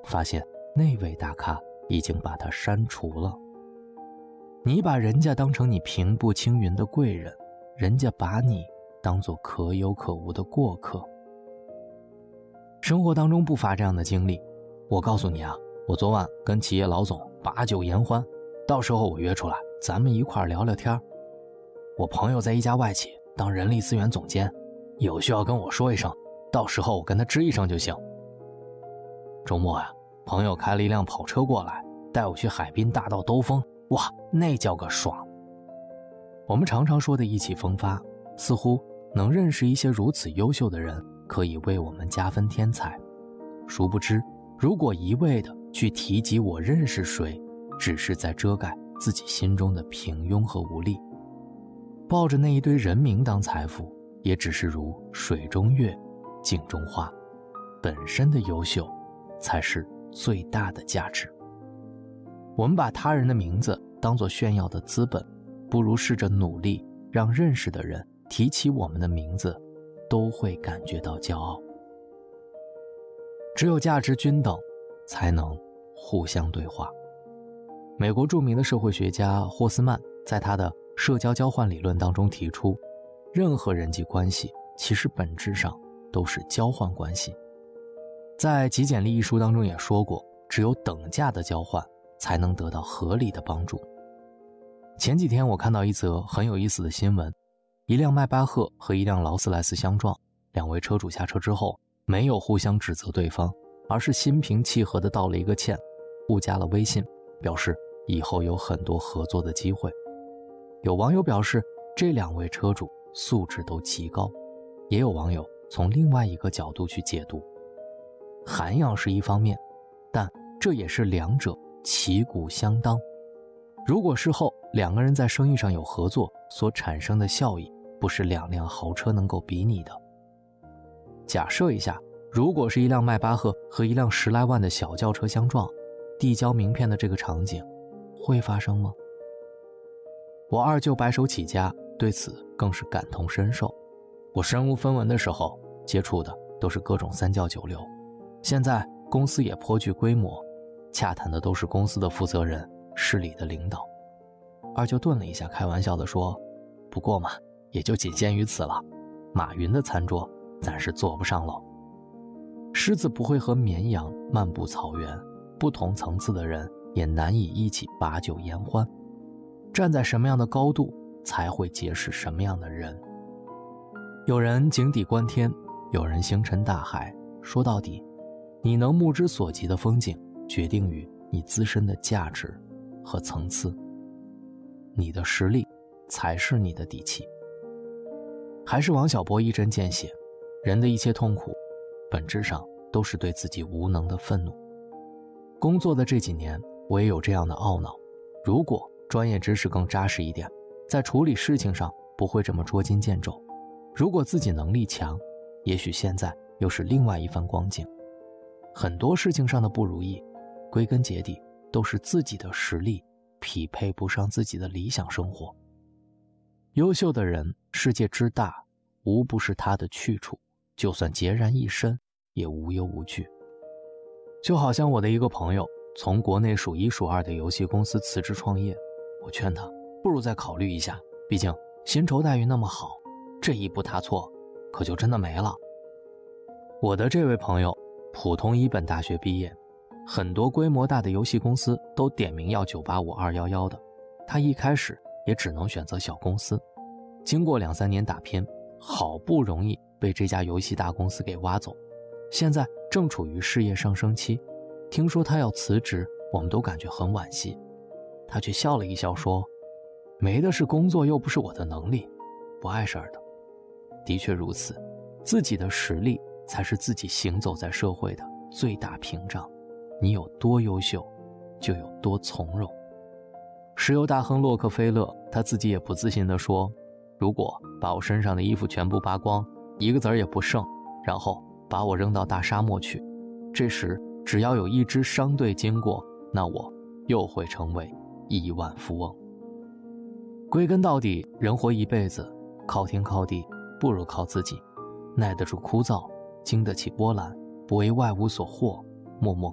发现那位大咖已经把他删除了。你把人家当成你平步青云的贵人，人家把你当作可有可无的过客。生活当中不乏这样的经历，我告诉你啊，我昨晚跟企业老总把酒言欢，到时候我约出来，咱们一块儿聊聊天。我朋友在一家外企当人力资源总监，有需要跟我说一声，到时候我跟他吱一声就行。周末啊，朋友开了一辆跑车过来，带我去海滨大道兜风，哇，那叫个爽。我们常常说的意气风发，似乎能认识一些如此优秀的人，可以为我们加分添彩。殊不知，如果一味的去提及我认识谁，只是在遮盖自己心中的平庸和无力。抱着那一堆人名当财富，也只是如水中月，镜中花。本身的优秀，才是最大的价值。我们把他人的名字当作炫耀的资本，不如试着努力，让认识的人提起我们的名字，都会感觉到骄傲。只有价值均等，才能互相对话。美国著名的社会学家霍斯曼在他的社交交换理论当中提出，任何人际关系其实本质上都是交换关系。在《极简力》一书当中也说过，只有等价的交换才能得到合理的帮助。前几天我看到一则很有意思的新闻，一辆迈巴赫和一辆劳斯莱斯相撞，两位车主下车之后没有互相指责对方，而是心平气和地道了一个歉，互加了微信，表示以后有很多合作的机会。有网友表示这两位车主素质都极高，也有网友从另外一个角度去解读，涵养是一方面，但这也是两者旗鼓相当。如果事后两个人在生意上有合作，所产生的效益不是两辆豪车能够比拟的。假设一下，如果是一辆迈巴赫和一辆10来万的小轿车相撞，递交名片的这个场景会发生吗？我二舅白手起家，对此更是感同身受。我身无分文的时候接触的都是各种三教九流，现在公司也颇具规模，洽谈的都是公司的负责人，市里的领导。二舅顿了一下，开玩笑地说，不过嘛，也就仅限于此了，马云的餐桌暂时坐不上喽。狮子不会和绵羊漫步草原，不同层次的人也难以一起把酒言欢。站在什么样的高度，才会结识什么样的人。有人井底观天，有人星辰大海，说到底，你能目之所及的风景，决定于你自身的价值和层次。你的实力才是你的底气。还是王小波一针见血，人的一切痛苦本质上都是对自己无能的愤怒。工作的这几年，我也有这样的懊恼，如果专业知识更扎实一点，在处理事情上不会这么捉襟见肘。如果自己能力强，也许现在又是另外一番光景。很多事情上的不如意，归根结底都是自己的实力匹配不上自己的理想生活。优秀的人，世界之大，无不是他的去处，就算孑然一身，也无忧无惧。就好像我的一个朋友，从国内数一数二的游戏公司辞职创业，我劝他不如再考虑一下，毕竟薪酬待遇那么好，这一步踏错，可就真的没了。我的这位朋友，普通一本大学毕业，很多规模大的游戏公司都点名要985、211的，他一开始也只能选择小公司。经过2、3年打拼，好不容易被这家游戏大公司给挖走，现在正处于事业上升期。听说他要辞职，我们都感觉很惋惜。他却笑了一笑说，没的是工作，又不是我的能力，不碍事儿的。的确如此，自己的实力才是自己行走在社会的最大屏障。你有多优秀，就有多从容。石油大亨洛克菲勒他自己也不自信地说，如果把我身上的衣服全部扒光，一个子儿也不剩，然后把我扔到大沙漠去，这时只要有一支商队经过，那我又会成为亿万富翁。归根到底，人活一辈子，靠天靠地不如靠自己，耐得住枯燥，经得起波澜，不为外物所惑，默默